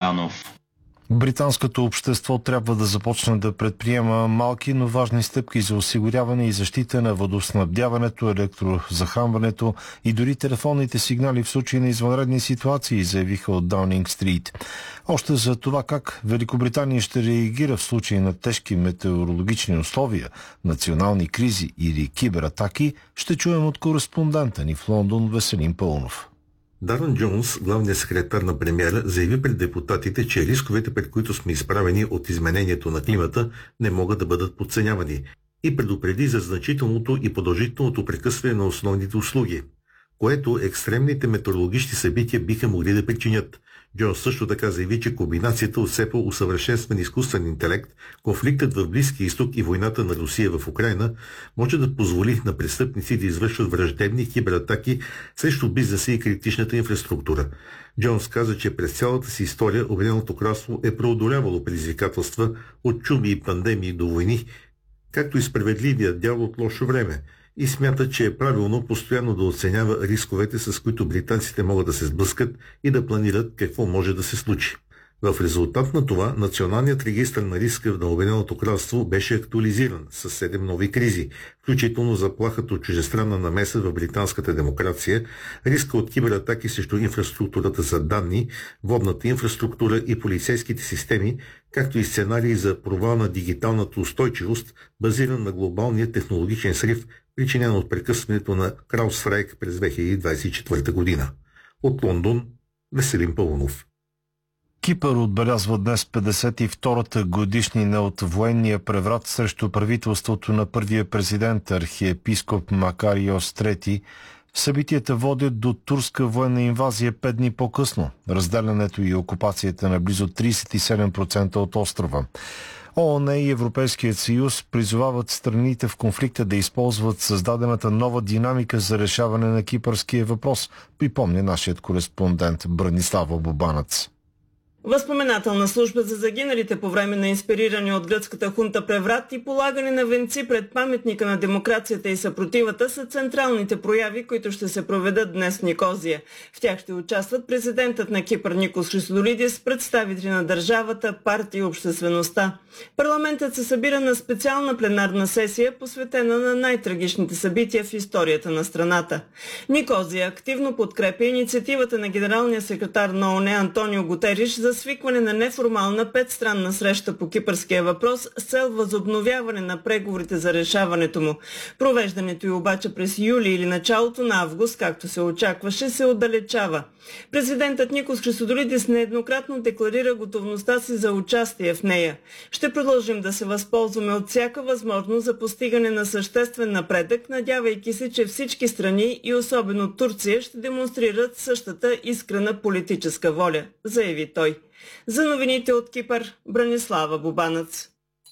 Стоянов. Британското общество трябва да започне да предприема малки, но важни стъпки за осигуряване и защита на водоснабдяването, електрозахранването и дори телефонните сигнали в случай на извънредни ситуации, заявиха от Даунинг Стрит. Още за това как Великобритания ще реагира в случай на тежки метеорологични условия, национални кризи или кибератаки, ще чуем от кореспондента ни в Лондон Веселин Пълнов. Дарън Джонс, главният секретар на премиера, заяви пред депутатите, че рисковете, пред които сме изправени от изменението на климата, не могат да бъдат подценявани и предупреди за значителното и продължителното прекъсване на основните услуги, което екстремните метеорологични събития биха могли да причинят. Джонс също така заяви, че комбинацията от все по-усъвършенстван изкуствен интелект, конфликтът в Близкия изток и войната на Русия в Украйна може да позволи на престъпници да извършват враждебни кибератаки срещу бизнеса и критичната инфраструктура. Джонс каза, че през цялата си история Обединеното кралство е преодолявало предизвикателства от чуми и пандемии до войни, както и справедливият дял от лошо време, и смята, че е правилно постоянно да оценява рисковете, с които британците могат да се сблъскат и да планират какво може да се случи. В резултат на това, националният регистър на риска на Обединеното кралство беше актуализиран с 7 нови кризи, включително заплахата от чуждестранна намеса в британската демокрация, риска от кибератаки срещу инфраструктурата за данни, водната инфраструктура и полицейските системи, както и сценарии за провал на дигиталната устойчивост, базиран на глобалния технологичен срив, причинен от прекъсването на CrowdStrike през 2024 година. От Лондон, Веселин Пълнов. Кипър отбелязва днес 52-та годишнина от военния преврат срещу правителството на първия президент архиепископ Макариос III. Събитията водят до турска военна инвазия 5 дни по-късно, разделянето и окупацията на близо 37% от острова. ООН и Европейският съюз призовават страните в конфликта да използват създадената нова динамика за решаване на кипърския въпрос, припомня нашият кореспондент Бранислава Бубанец. Възпоменателна служба за загиналите по време на инспирирани от гръцката хунта преврат и полагане на венци пред паметника на демокрацията и съпротивата са централните прояви, които ще се проведат днес в Никозия. В тях ще участват президентът на Кипър Никос Христодолидис, представители на държавата, партии и обществеността. Парламентът се събира на специална пленарна сесия, посветена на най-трагичните събития в историята на страната. Никозия активно подкрепя инициативата на генералния секретар на ООН Антонио Гутериш за свикване на неформална 5-странна среща по кипърския въпрос с цел възобновяване на преговорите за решаването му. Провеждането й обаче през юли или началото на август, както се очакваше, се отдалечава. Президентът Никос Христодолидис нееднократно декларира готовността си за участие в нея. Ще продължим да се възползваме от всяка възможност за постигане на съществен напредък, надявайки се, че всички страни и особено Турция ще демонстрират същата искрена политическа воля, заяви той. За новините от Кипър, Бранислава Бубанец.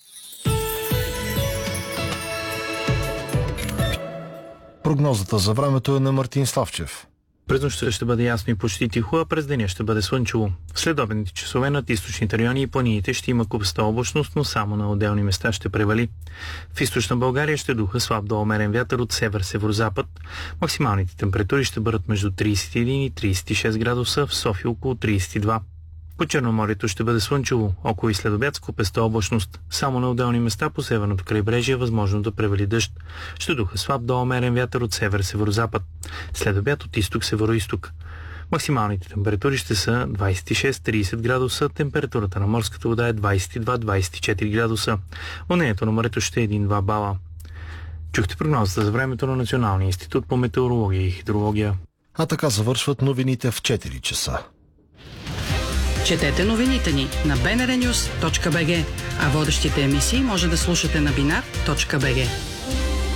Прогнозата за времето е на Мартин Славчев. През нощта ще бъде ясно и почти тихо, а през деня ще бъде слънчево. В следобедните часове над източните райони и планините ще има купста облачност, но само на отделни места ще превали. В източна България ще духа слаб до умерен вятър от север-северозапад. Максималните температури ще бъдат между 31 и 36 градуса, в София около 32. По Черноморието ще бъде слънчево, около и следобед с купеста облачност. Само на отделни места по северното крайбрежие е възможно да превали дъжд. Ще духа слаб до умерен вятър от север-северозапад. Следобед от изток-североизток. Максималните температури ще са 26-30 градуса, температурата на морската вода е 22-24 градуса. Вълнението на морето ще е 1-2 бала. Чухте прогнозата за времето на Националния институт по метеорология и хидрология. А така завършват новините в 4 часа. Четете новините ни на bnrnews.bg, а водещите емисии може да слушате на binar.bg.